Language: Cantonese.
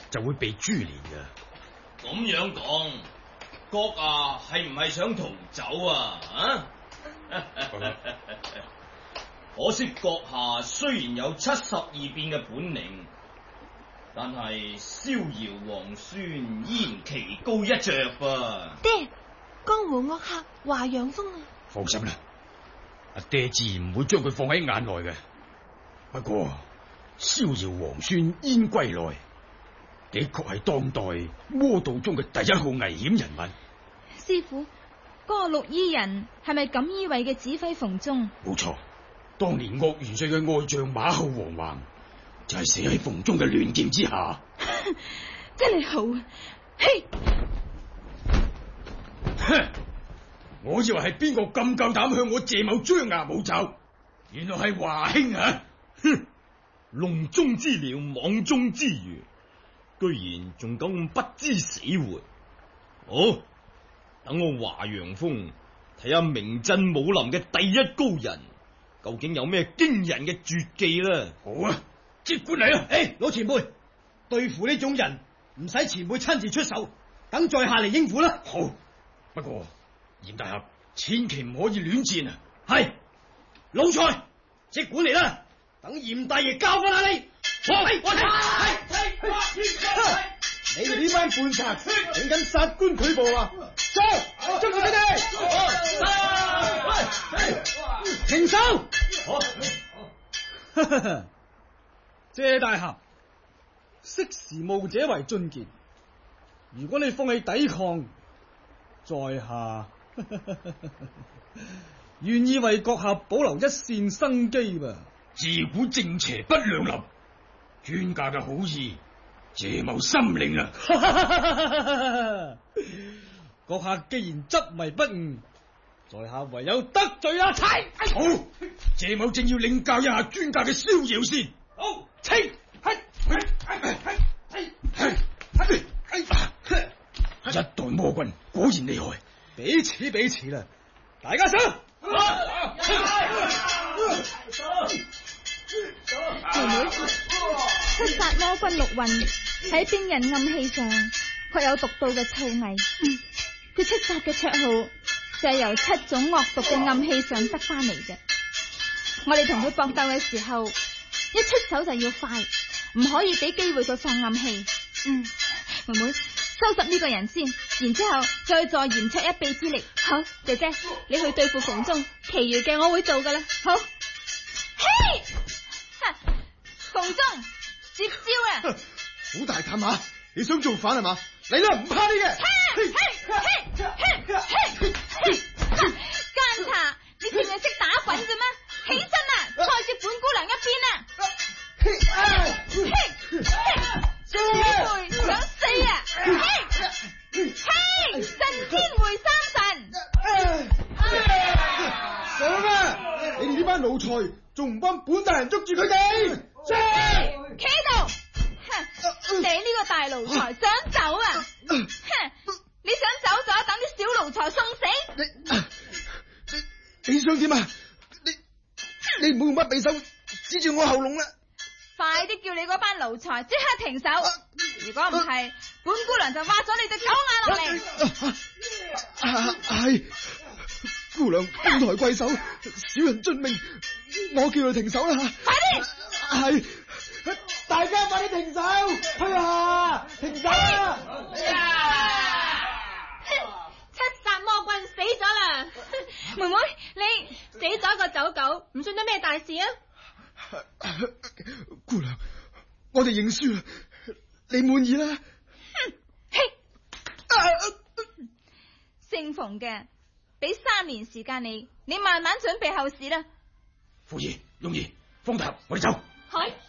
就會被株連噶。 咁樣講，閣下係唔係想逃走啊？可惜閣下雖然有72變嘅本領，但係逍遙王孫依然棋高一着噃。 爹，江湖惡客華陽鋒啊！ 放心啦，阿爹自然唔會將佢放喺眼內嘅。不過逍遙王孫燕歸來，的確係當代魔道中嘅第一號危險人物。 師傅，嗰個綠衣人係咪錦衣衛嘅指揮馮忠？ 冇錯，當年岳元帥嘅愛將馬後黃橫就係死喺馮忠嘅亂劍之下。 真係好啊！嘿， 哼！我以為係邊個咁夠膽向我謝某張牙舞爪，原來係華兄啊！ 哼！籠中之鳥，網中之魚，居然仲咁不知死活。好，等我華陽鋒睇下名震武林嘅第一高人究竟有咩驚人嘅絕技啦！ 好啊，即管嚟啊！ 老前輩，對付呢種人唔使前輩親自出手，等在下嚟應付啦。 好，不過嚴大俠千祈唔可以亂戰啊！ 係，老蔡即管嚟啦，等嚴大爺教訓下你。你哋呢班叛賊竟敢殺官拒捕啊！捉住佢哋！停手！謝大俠，識時務者為俊傑。如果你放棄抵抗，在下願意為閣下保留一線生機吧。 自古正邪不兩立，專家嘅好意，謝某心領啦。 閣下既然執迷不悟，在下唯有得罪阿差。 好，謝某正要領教一下專家嘅逍遙先。 好，清。 一代魔君果然厲害， 彼此啦，大家上！ 妹妹，七殺魔君陸運喺兵刃暗器上確有獨到嘅造詣。佢七殺嘅綽號就係由7種惡毒嘅暗器上得翻嚟嘅。我哋同佢搏鬥嘅時候，一出手就要快，唔可以俾機會佢放暗器。妹妹，收拾呢個人先，然之後再助嚴卓一臂之力。好，姐姐，你去對付馮忠，其餘嘅我會做噶啦。好，嘿，馮忠接招啊！ 好大膽啊！你想造反係嘛？嚟啦，唔怕你嘅。 奸賊，你淨係識打滾啫咩？起身啊，再接本姑娘一邊啊！姊妹想死啊！震天回三神。 上啊！你哋呢班奴才仲唔幫本大人捉住佢哋？ 企喺度！你呢個大奴才想走啊？你想走咗，等啲小奴才送死？ 你想點啊？你唔好用把匕首指住我喉嚨啦！ 快啲叫你嗰班奴才即刻停手！如果唔係，本姑娘就挖咗你隻狗眼落嚟。 係姑娘高抬貴手，小人遵命，我叫佢停手啦！ 快啲！ 係大家快啲停手！停手啦！ 七殺魔君死咗啦！妹妹，你死咗一個走狗，唔算得咩大事啊！ 姑娘，我哋認輸啦，你滿意啦？ 姓馮嘅，俾3年時間你慢慢準備後事啦。 傅兒、容兒、方太，我哋走。 係。